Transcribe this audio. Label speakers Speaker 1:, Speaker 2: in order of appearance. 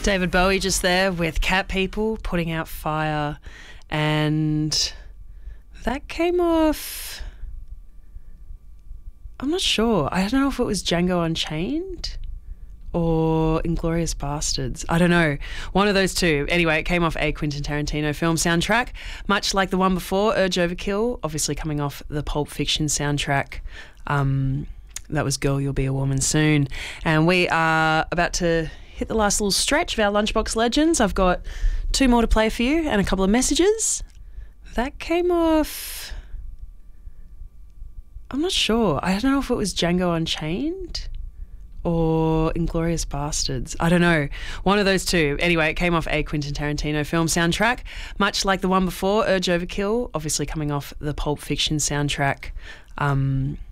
Speaker 1: David Bowie just there with Cat People putting out Fire, and that came off, I'm not sure. I don't know if it was Django Unchained or Inglourious Bastards. I don't know. One of those two. Anyway, it came off a Quentin Tarantino film soundtrack, much like the one before, Urge Overkill, obviously coming off the Pulp Fiction soundtrack. That was Girl, You'll Be a Woman Soon. And we are about to hit the last little stretch of our Lunchbox Legends. I've got 2 more to play for you and a couple of messages. That came off, I'm not sure. I don't know if it was Django Unchained or Inglourious Bastards. I don't know. One of those two. Anyway, it came off a Quentin Tarantino film soundtrack, much like the one before, Urge Overkill, obviously coming off the Pulp Fiction soundtrack.